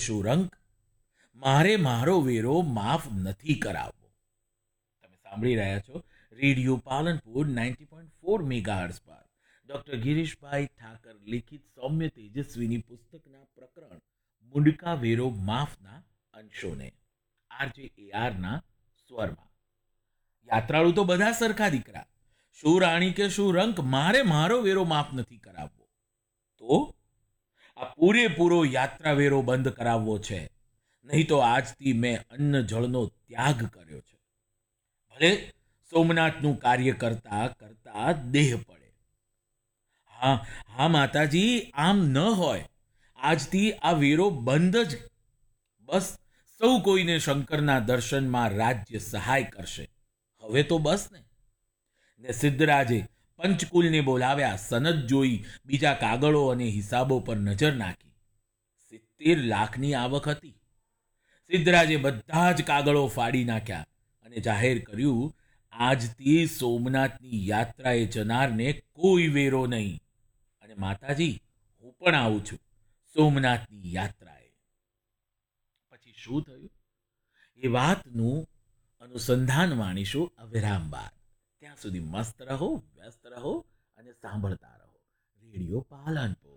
શુરંક, મારે મારો વેરો માફ નથી કરાવવો. તમે સાંભળી રહ્યા છો રેડિયો પાલનપુર 90.4 મેગાહર્ટ્ઝ પર ડોક્ટર ગિરીશભાઈ ઠાકર લિખિત સૌમ્ય તેજસ્વીની પુસ્તકના પ્રકરણ મુંડકા વેરો માફના અંશોને આરજે એઆરના સ્વરમાં. યાત્રાળુ તો બધા સરખા દીકરા, શું રાણી કે શું રંક, મારે મારો વેરો માફ નથી કરાવવો. તો આ પૂરેપૂરો યાત્રા વેરો બંધ કરાવવો છે, નહીં તો આજથી મેં અન્ન જળનો ત્યાગ કર્યો છે. ભલે સોમનાથનું કાર્ય કરતા કરતા દેહ પડે. હા હા માતાજી, આમ ન હોય. આજથી આ વેરો બંધ જ. બસ સૌ કોઈને શંકરના દર્શનમાં રાજ્ય સહાય કરશે. હવે તો બસ ને. સિદ્ધરાજે પંચકુલને બોલાવ્યા, સનદ જોઈ, બીજા કાગળો અને હિસાબો પર નજર નાખી. 70 લાખની આવક હતી. સિદ્ધરાજે બધા જ કાગળો ફાડી નાખ્યા અને જાહેર કર્યું, આજથી સોમનાથની યાત્રાએ જનારને કોઈ વેરો નહીં. અને માતાજી, હું પણ આવું છું સોમનાથની યાત્રાએ. પછી શું થયું એ વાતનું અનુસંધાન માણીશું અવિરામ બાદ. ત્યાં સુધી મસ્ત રહો, વ્યસ્ત રહો અને સાંભળતા રહો રેડિયો પાલનપુર.